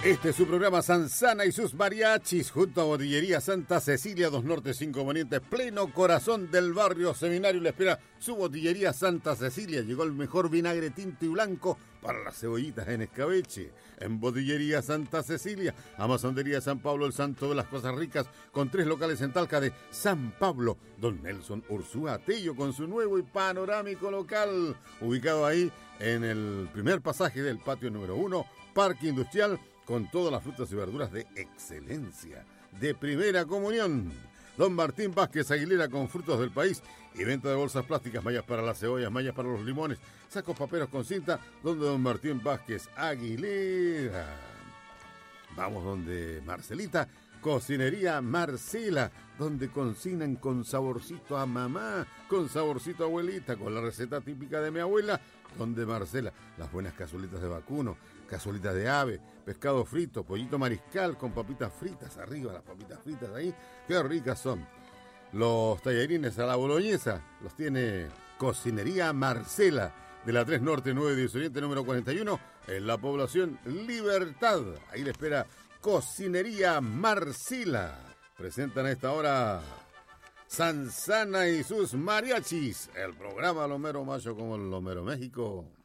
Este es su programa Sansana y sus mariachis, junto a Botillería Santa Cecilia, 2 Norte 5 Poniente, pleno corazón del barrio Seminario. Le espera su Botillería Santa Cecilia. Llegó el mejor vinagre tinto y blanco para las cebollitas en escabeche. En Botillería Santa Cecilia, Amasandería San Pablo, el santo de las cosas ricas, con 3 locales en Talca de San Pablo. Don Nelson Ursúa Tello con su nuevo y panorámico local, ubicado ahí en el primer pasaje del patio número 1, Parque Industrial, con todas las frutas y verduras de excelencia, de primera comunión. Don Martín Vázquez Aguilera, con frutos del país y venta de bolsas plásticas, mallas para las cebollas, mallas para los limones, sacos paperos con cinta, donde don Martín Vázquez Aguilera. Vamos donde Marcelita, Cocinería Marcela, donde cocinan con saborcito a mamá, con saborcito a abuelita, con la receta típica de mi abuela, donde Marcela, las buenas cazuelitas de vacuno, cazuelitas de ave, pescado frito, pollito mariscal con papitas fritas arriba, las papitas fritas ahí, qué ricas son. Los tallarines a la boloñesa los tiene Cocinería Marcela, de la 3 Norte 9 10 Oriente número 41, en la población Libertad. Ahí le espera Cocinería Marcela. Presentan a esta hora Sansana y sus mariachis, el programa Lomero Mayo como el Lomero México.